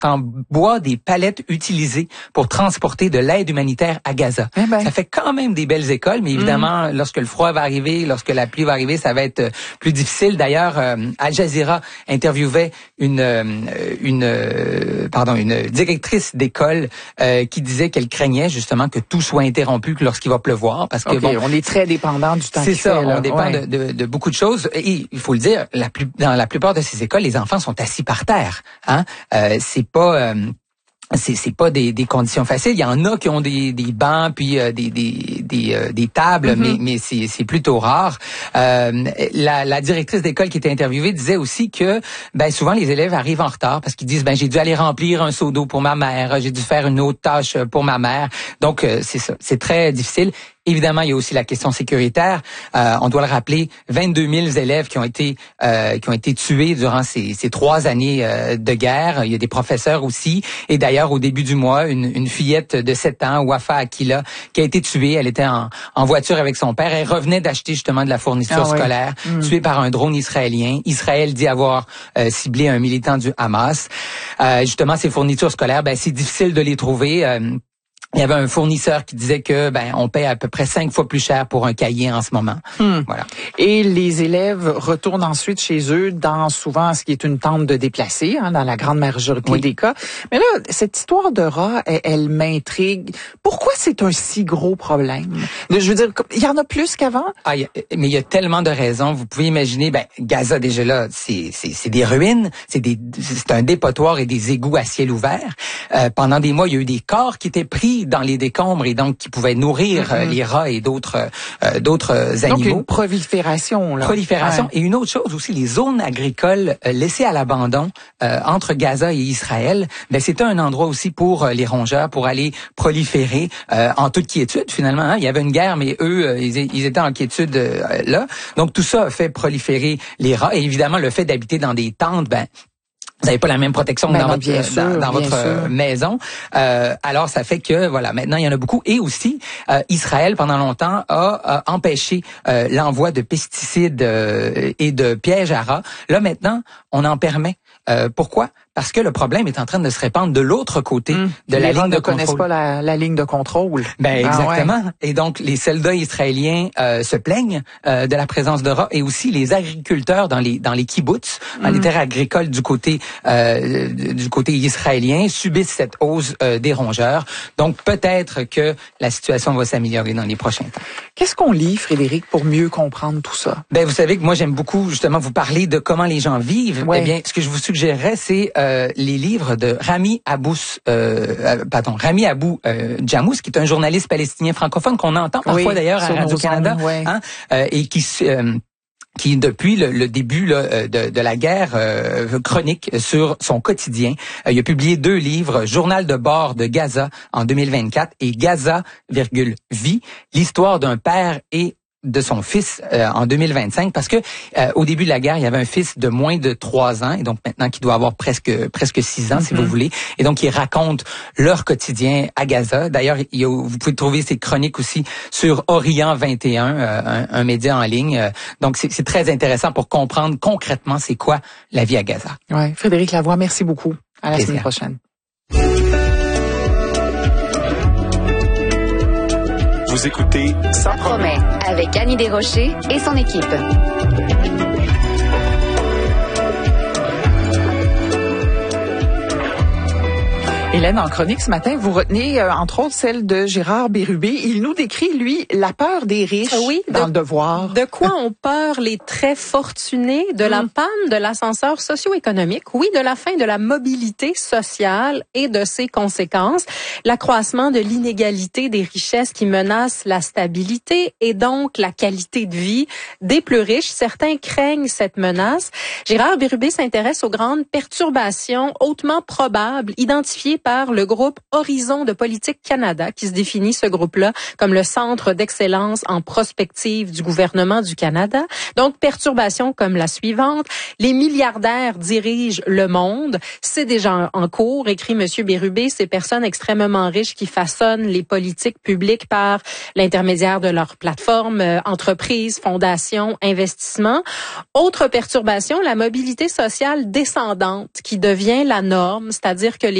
en bois des palettes utilisées pour transporter de l'aide humanitaire à Gaza. Ça fait quand même des belles écoles, mais évidemment, lorsque le froid va arriver, lorsque la pluie va arriver, ça va être plus difficile. D'ailleurs, Al Jazeera interviewait une directrice d'école qui disait qu'elle craignait justement que tout soit interrompu lorsqu'il va pleuvoir, parce que on est très dépendant du temps. C'est ça, on dépend de beaucoup de choses. Et il faut le dire, dans la plupart de ces écoles, les enfants sont assis par terre. C'est pas des conditions faciles. Il y en a qui ont des bancs puis des tables, mais c'est plutôt rare. La directrice d'école qui était interviewée disait aussi que souvent les élèves arrivent en retard parce qu'ils disent j'ai dû aller remplir un seau d'eau pour ma mère, j'ai dû faire une autre tâche pour ma mère. Donc c'est ça, c'est très difficile. Évidemment, il y a aussi la question sécuritaire. On doit le rappeler, 22 000 élèves qui ont été tués durant ces 3 années de guerre. Il y a des professeurs aussi. Et d'ailleurs, au début du mois, une fillette de 7 ans, Wafa Akila, qui a été tuée. Elle était en voiture avec son père. Elle revenait d'acheter justement de la fourniture scolaire, tuée par un drone israélien. Israël dit avoir ciblé un militant du Hamas. Justement, ces fournitures scolaires, c'est difficile de les trouver. Il y avait un fournisseur qui disait que on paie à peu près 5 fois plus cher pour un cahier en ce moment. Voilà. Et les élèves retournent ensuite chez eux dans souvent ce qui est une tente de déplacés, dans la grande majorité des cas. Mais là, cette histoire de rats, elle m'intrigue. Pourquoi c'est un si gros problème? Je veux dire, il y en a plus qu'avant? Mais il y a tellement de raisons. Vous pouvez imaginer, Gaza déjà là, c'est des ruines, c'est un dépotoir et des égouts à ciel ouvert. Pendant des mois, il y a eu des corps qui étaient pris dans les décombres et donc qui pouvaient nourrir les rats et d'autres animaux. Donc une prolifération. Et une autre chose aussi, les zones agricoles laissées à l'abandon entre Gaza et Israël, c'était un endroit aussi pour les rongeurs pour aller proliférer en toute quiétude finalement. Il y avait une guerre, mais eux, ils étaient en quiétude là. Donc tout ça a fait proliférer les rats et évidemment le fait d'habiter dans des tentes, vous n'avez pas la même protection dans votre maison. Alors, ça fait que, maintenant, il y en a beaucoup. Et aussi, Israël, pendant longtemps, a empêché l'envoi de pesticides et de pièges à rats. Là, maintenant, on en permet. Pourquoi? Parce que le problème est en train de se répandre de l'autre côté de la ligne de contrôle. Les rats ne connaissent pas la ligne de contrôle. Exactement. Et donc, les soldats israéliens se plaignent de la présence de rats et aussi les agriculteurs dans les kibbutz, dans les terres agricoles du côté israélien, subissent cette hausse des rongeurs. Donc, peut-être que la situation va s'améliorer dans les prochains temps. Qu'est-ce qu'on lit, Frédéric, pour mieux comprendre tout ça? Vous savez que moi, j'aime beaucoup, justement, vous parler de comment les gens vivent. Eh bien, ce que je vous suggérerais, c'est les livres de Rami Abou Jamous, qui est un journaliste palestinien francophone qu'on entend parfois d'ailleurs à Radio-Canada, et qui depuis le début de la guerre chronique sur son quotidien. Il a publié 2 livres, Journal de bord de Gaza en 2024 et Gaza, vie, l'histoire d'un père et de son fils en 2025, parce que au début de la guerre, il y avait un fils de moins de 3 ans, et donc maintenant qui doit avoir presque 6 ans, si vous voulez, et donc ils racontent leur quotidien à Gaza. D'ailleurs, vous pouvez trouver ces chroniques aussi sur Orient 21, un média en ligne. Donc c'est très intéressant pour comprendre concrètement c'est quoi la vie à Gaza. Ouais, Frédéric Lavoie, merci beaucoup. À la semaine prochaine. Vous écoutez Ça promet avec Annie Desrochers et son équipe. Hélène, en chronique ce matin, vous retenez entre autres celle de Gérard Bérubé. Il nous décrit, lui, la peur des riches dans le devoir. De quoi ont peur les très fortunés? De la panne de l'ascenseur socio-économique, oui, de la fin de la mobilité sociale et de ses conséquences, l'accroissement de l'inégalité des richesses qui menace la stabilité et donc la qualité de vie des plus riches. Certains craignent cette menace. Gérard Bérubé s'intéresse aux grandes perturbations hautement probables identifiées par le groupe Horizon de Politique Canada, qui se définit ce groupe-là comme le centre d'excellence en prospective du gouvernement du Canada. Donc, perturbations comme la suivante. Les milliardaires dirigent le monde. C'est déjà en cours, écrit M. Bérubé, ces personnes extrêmement riches qui façonnent les politiques publiques par l'intermédiaire de leurs plateformes, entreprises, fondations, investissements. Autre perturbation, la mobilité sociale descendante qui devient la norme, c'est-à-dire que les